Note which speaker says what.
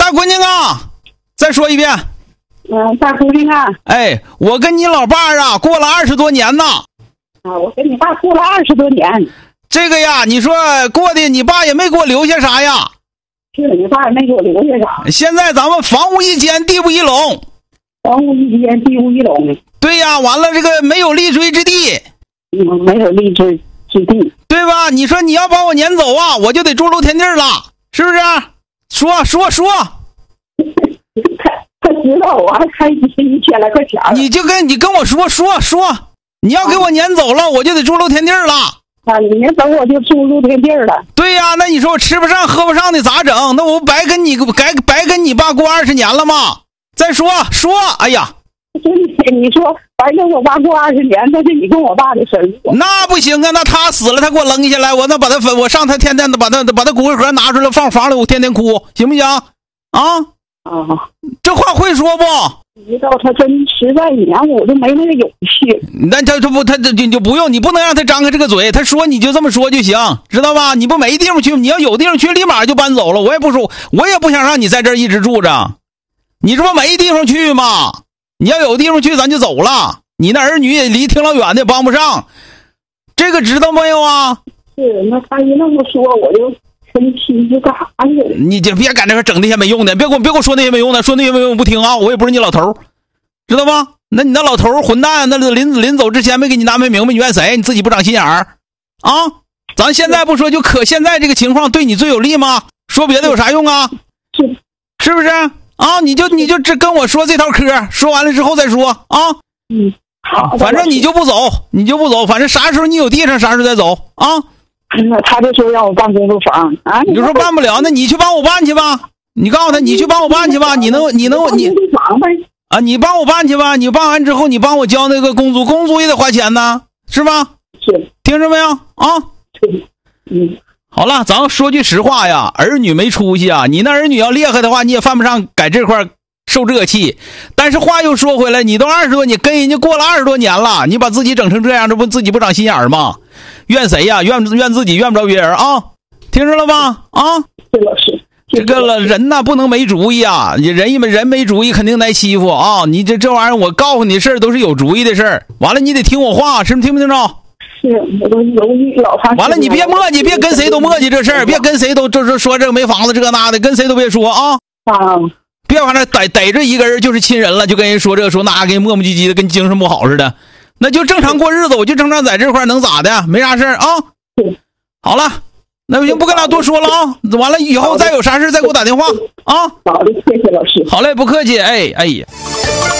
Speaker 1: 大姑娘啊，再说一遍。
Speaker 2: 大姑娘啊。
Speaker 1: 哎，我跟你老伴儿啊，过了20多年呢。
Speaker 2: 我跟你爸过了20多年。
Speaker 1: 这个呀，你说过的，你爸也没给我留下啥呀？
Speaker 2: 是你爸也没给我留下啥。
Speaker 1: 现在咱们房屋一间，地不一垄。
Speaker 2: 房屋一间，地无一垄。
Speaker 1: 对呀，完了这个没有立锥之地。
Speaker 2: 没有立锥之地，
Speaker 1: 对吧？你说你要把我撵走啊，我就得住楼天地了，是不是？说。
Speaker 2: 他知道我还开1000来块钱。
Speaker 1: 你跟我说，你要给我撵走了，我就得住楼天地了。
Speaker 2: 你撵走我就住楼天地了。对
Speaker 1: 呀，那你说我吃不上喝不上的咋整？那我白跟你爸过20年了吗？再说，哎呀，
Speaker 2: 你说白跟我爸过20年，那是你跟我爸的事儿。
Speaker 1: 那不行啊，那他死了，他给我扔下来，我那我上他天天的把他骨灰盒拿出来放房里，我天天哭，行不行？这话会说不？
Speaker 2: 知道他真实在撵我就没那个勇气。
Speaker 1: 那他就不用，你不能让他张开这个嘴，他说你就这么说就行，知道吧？你不没地方去，你要有地方去，立马就搬走了。我也不想让你在这儿一直住着，你这不没地方去吗？你要有地方去，咱就走了。你那儿女也离挺老远的，帮不上，这个知道没有啊？
Speaker 2: 是，那他一那么说，我就生气，就干啥去？
Speaker 1: 你就别赶这块整那些没用的，别给我说那些没用的，说那些没用不听啊！我也不是你老头，知道吧？那你那老头混蛋，那临走之前没给你安排明白，你怨谁？你自己不长心眼儿啊？咱现在不说，就可现在这个情况对你最有利吗？说别的有啥用啊？是不是啊？你就只跟我说这套嗑，说完了之后再说啊。
Speaker 2: 好，
Speaker 1: 反正你就不走，反正啥时候你有地上，啥时候再走啊。
Speaker 2: 那他就说让我办工作坊啊，
Speaker 1: 你就说办不了，那你去帮我办去吧。你告诉他，你去帮我办去吧。你啊，你帮我办去吧。你办完之后，你帮我交那个公租也得花钱呢，是吧？
Speaker 2: 是，
Speaker 1: 听着没有啊？好了，咱们说句实话呀，儿女没出息啊。你那儿女要厉害的话，你也犯不上改这块受这气。但是话又说回来，你都20多，你跟人家过了20多年了，你把自己整成这样，这不自己不长心眼儿吗？怨谁呀？怨自己，怨不着别人啊！听着了吧？啊，
Speaker 2: 对，老师，
Speaker 1: 这个人呐，不能没主意啊！人没主意，肯定挨欺负啊！你这玩意儿，我告诉你，事儿都是有主意的事儿。完了，你得听我话，是不是？听不听着？
Speaker 2: 是，我都犹豫老长时间。
Speaker 1: 完了，你别磨叽，别跟谁都磨叽这事儿，别跟谁都就是说这个没房子这个那的，跟谁都别说啊！别往那逮着一个人就是亲人了，就跟人说这个说那，跟磨磨唧唧的，跟精神不好似的。那就正常过日子，我就正常在这块能咋的？没啥事啊。好了，那我就不跟他多说了啊。完了以后再有啥事再给我打电话啊。
Speaker 2: 好的，谢谢老师。
Speaker 1: 好嘞，不客气。哎呀。